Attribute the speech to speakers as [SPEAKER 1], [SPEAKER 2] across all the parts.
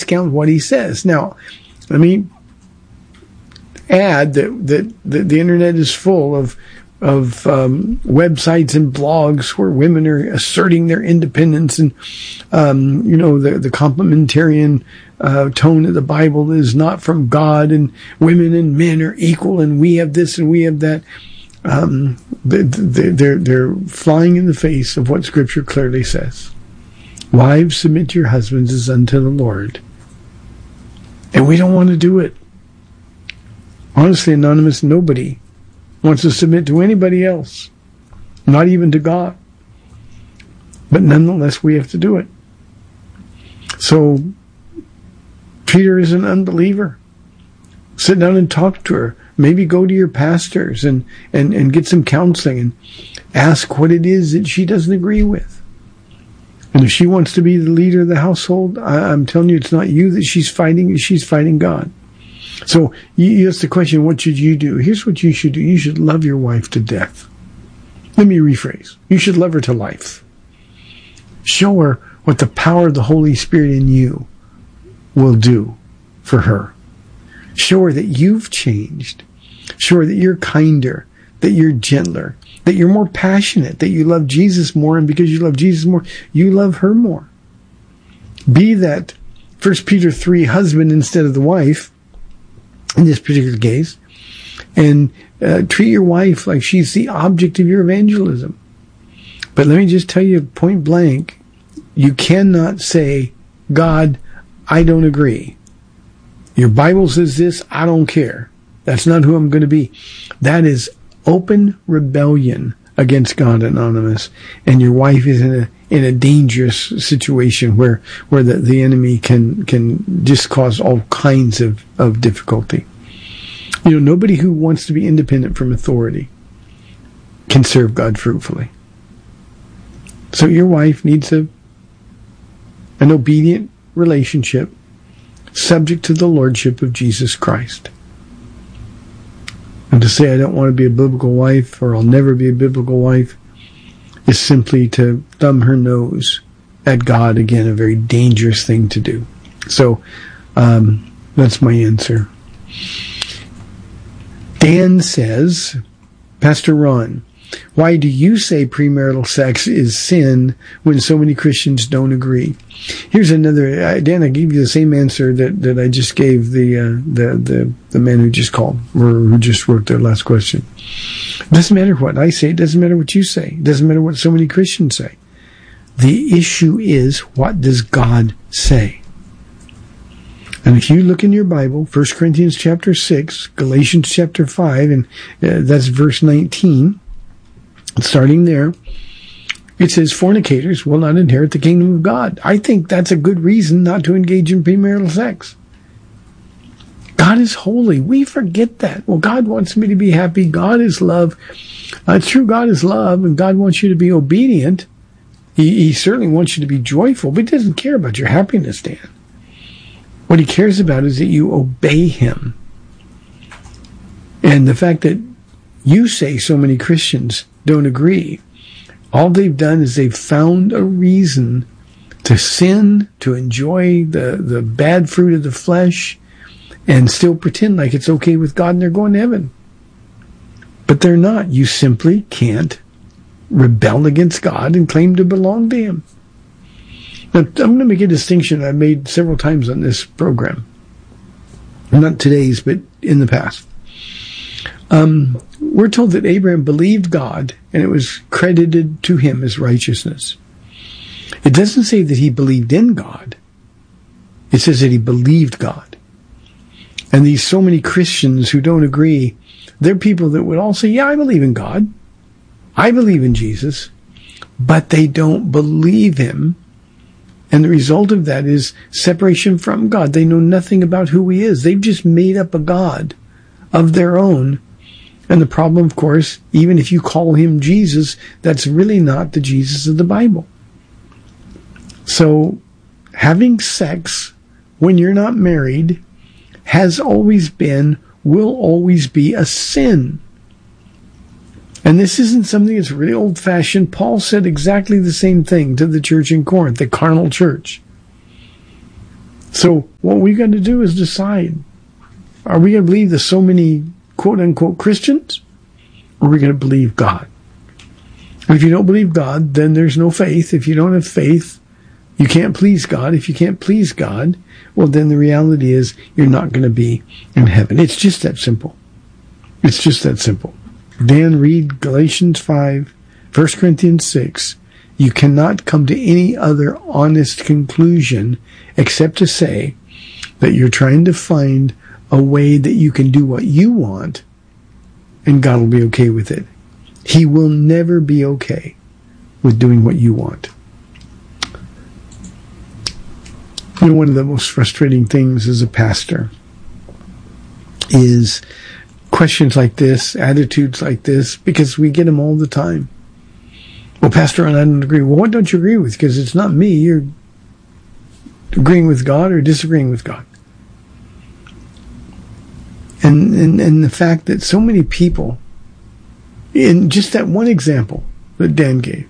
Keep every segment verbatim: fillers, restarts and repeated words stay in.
[SPEAKER 1] discount what he says. Now, let me add that, that, that the internet is full of of um, websites and blogs where women are asserting their independence, and um, you know the the complementarian uh, tone of the Bible is not from God, and women and men are equal, and we have this and we have that. Um, they're they're flying in the face of what Scripture clearly says. Wives, submit to your husbands as unto the Lord, and we don't want to do it. Honestly, Anonymous, nobody wants to submit to anybody else, not even to God. But nonetheless, we have to do it. So, treat her as an unbeliever. Sit down and talk to her. Maybe go to your pastors and, and, and get some counseling and ask what it is that she doesn't agree with. And if she wants to be the leader of the household, I, I'm telling you, it's not you that she's fighting, she's fighting God. So you, you ask the question, what should you do? Here's what you should do. You should love your wife to death. Let me rephrase. You should love her to life. Show her what the power of the Holy Spirit in you will do for her. Show her that you've changed. Show her that you're kinder, that you're gentler, that you're more passionate, that you love Jesus more, and because you love Jesus more, you love her more. Be that First Peter three husband instead of the wife, in this particular case, and uh, treat your wife like she's the object of your evangelism. But let me just tell you point blank, you cannot say, God, I don't agree. Your Bible says this, I don't care. That's not who I'm going to be. That is open rebellion against God, Anonymous. And your wife is in a in a dangerous situation where where the, the enemy can can just cause all kinds of, of difficulty. You know, nobody who wants to be independent from authority can serve God fruitfully. So your wife needs a an obedient relationship subject to the lordship of Jesus Christ. And to say I don't want to be a biblical wife, or I'll never be a biblical wife, is simply to thumb her nose at God. Again, a very dangerous thing to do. So um, that's my answer. Dan says, Pastor Ron, why do you say premarital sex is sin when so many Christians don't agree? Here's another, uh, Dan, I gave you the same answer that, that I just gave the, uh, the, the, the man who just called, or who just wrote their last question. It doesn't matter what I say. It doesn't matter what you say. It doesn't matter what so many Christians say. The issue is, what does God say? And if you look in your Bible, First Corinthians chapter six, Galatians chapter five, and uh, that's verse nineteen, starting there, it says, fornicators will not inherit the kingdom of God. I think that's a good reason not to engage in premarital sex. God is holy. We forget that. Well, God wants me to be happy. God is love. Uh, it's true, God is love, and God wants you to be obedient. He, he certainly wants you to be joyful, but he doesn't care about your happiness, Dan. What he cares about is that you obey him. And the fact that you say so many Christians don't agree, all they've done is they've found a reason to sin, to enjoy the, the bad fruit of the flesh, and still pretend like it's okay with God and they're going to heaven. But they're not. You simply can't rebel against God and claim to belong to him. Now, I'm going to make a distinction I've made several times on this program. Not today's, but in the past. Um, we're told that Abraham believed God, and it was credited to him as righteousness. It doesn't say that he believed in God. It says that he believed God. And these so many Christians who don't agree, they're people that would all say, yeah, I believe in God. I believe in Jesus. But they don't believe him. And the result of that is separation from God. They know nothing about who he is. They've just made up a God of their own. And the problem, of course, even if you call him Jesus, that's really not the Jesus of the Bible. So having sex when you're not married has always been, will always be a sin. And this isn't something that's really old-fashioned. Paul said exactly the same thing to the church in Corinth, the carnal church. So what we got to do is decide, are we going to believe the so many quote-unquote Christians, or are we going to believe God? And if you don't believe God, then there's no faith. If you don't have faith, you can't please God. If you can't please God, well, then the reality is you're not going to be in heaven. It's just that simple. It's just that simple. Dan, read Galatians five, First Corinthians six. You cannot come to any other honest conclusion except to say that you're trying to find a way that you can do what you want, and God will be okay with it. He will never be okay with doing what you want. You know, one of the most frustrating things as a pastor is questions like this, attitudes like this, because we get them all the time. Well, Pastor, and I don't agree. Well, what don't you agree with? Because it's not me. You're agreeing with God or disagreeing with God. And, and, and the fact that so many people, in just that one example that Dan gave,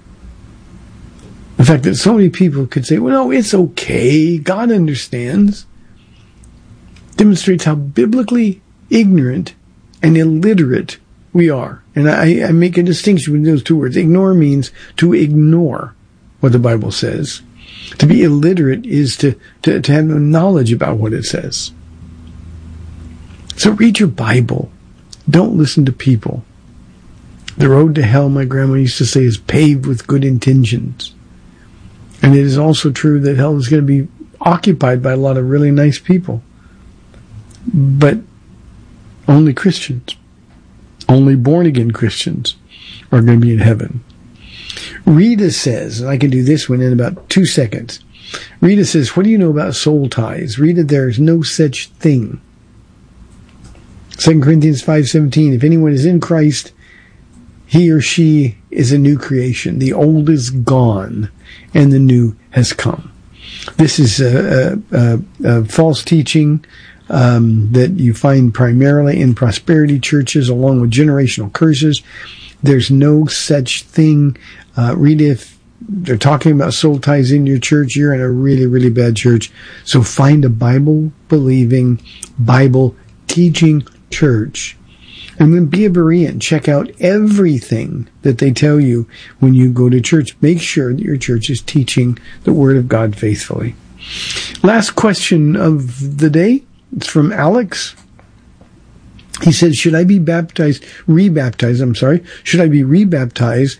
[SPEAKER 1] the fact that so many people could say, well, no, it's okay, God understands, demonstrates how biblically ignorant and illiterate we are. And I, I make a distinction between those two words. Ignore means to ignore what the Bible says. To be illiterate is to, to, to have no knowledge about what it says. So read your Bible. Don't listen to people. The road to hell, my grandma used to say, is paved with good intentions. And it is also true that hell is going to be occupied by a lot of really nice people. But only Christians, only born-again Christians are going to be in heaven. Rita says, and I can do this one in about two seconds. Rita says, what do you know about soul ties? Rita, there is no such thing. Second Corinthians five seventeen, if anyone is in Christ, he or she is a new creation. The old is gone, and the new has come. This is a, a, a, a false teaching um, that you find primarily in prosperity churches, along with generational curses. There's no such thing. Uh, read if they're talking about soul ties in your church, you're in a really, really bad church. So find a Bible-believing, Bible-teaching church. And then be a Berean. Check out everything that they tell you when you go to church. Make sure that your church is teaching the Word of God faithfully. Last question of the day. It's from Alex. He says, should I be baptized, rebaptized, I'm sorry, should I be rebaptized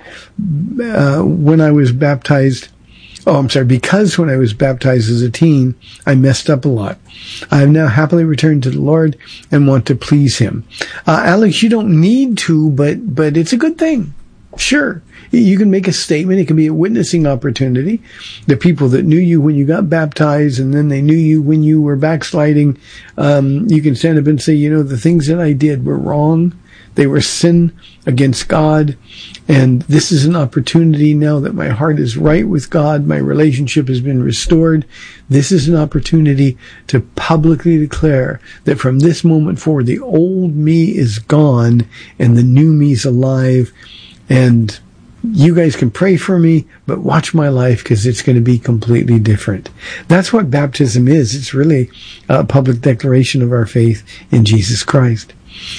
[SPEAKER 1] uh, when I was baptized, oh, I'm sorry, because when I was baptized as a teen, I messed up a lot. I have now happily returned to the Lord and want to please Him. Uh, Alex, you don't need to, but but it's a good thing. Sure. You can make a statement. It can be a witnessing opportunity. The people that knew you when you got baptized and then they knew you when you were backsliding, um, you can stand up and say, you know, the things that I did were wrong. They were sin against God. And this is an opportunity now that my heart is right with God. My relationship has been restored. This is an opportunity to publicly declare that from this moment forward, the old me is gone and the new me is alive. And you guys can pray for me, but watch my life because it's going to be completely different. That's what baptism is. It's really a public declaration of our faith in Jesus Christ.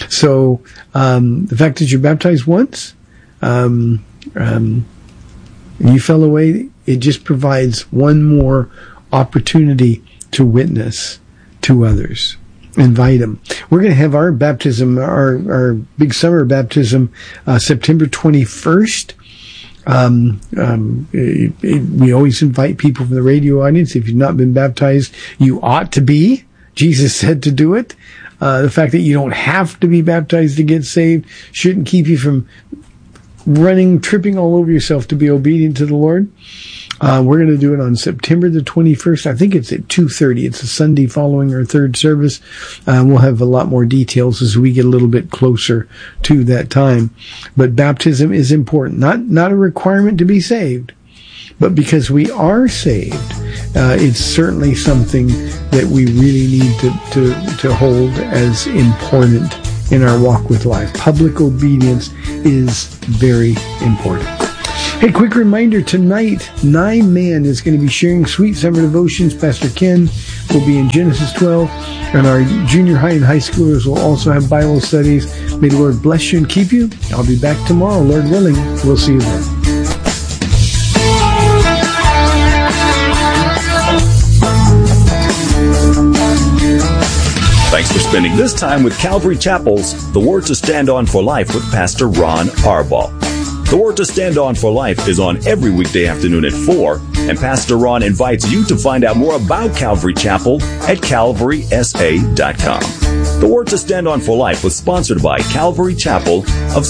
[SPEAKER 1] So um, the fact that you're baptized once, um, um, and you fell away, it just provides one more opportunity to witness to others. Invite them. We're going to have our baptism, our, our big summer baptism, uh, September twenty-first. Um, um, it, it, we always invite people from the radio audience. If you've not been baptized, you ought to be. Jesus said to do it. Uh, the fact that you don't have to be baptized to get saved shouldn't keep you from running, tripping all over yourself to be obedient to the Lord. Uh, we're going to do it on September the twenty-first. I think it's at two thirty. It's a Sunday following our third service. Uh, we'll have a lot more details as we get a little bit closer to that time. But baptism is important. Not, not a requirement to be saved, but because we are saved, uh, it's certainly something that we really need to, to, to hold as important in our walk with life. Public obedience is very important. Hey, quick reminder, tonight, Nine Man is going to be sharing Sweet Summer Devotions. Pastor Ken will be in Genesis twelve, and our junior high and high schoolers will also have Bible studies. May the Lord bless you and keep you. I'll be back tomorrow, Lord willing. We'll see you then.
[SPEAKER 2] Thanks for spending this time with Calvary Chapel's The Word to Stand On for Life with Pastor Ron Arbaugh. The Word to Stand On for Life is on every weekday afternoon at four, and Pastor Ron invites you to find out more about Calvary Chapel at calvary s a dot com. The Word to Stand On for Life was sponsored by Calvary Chapel of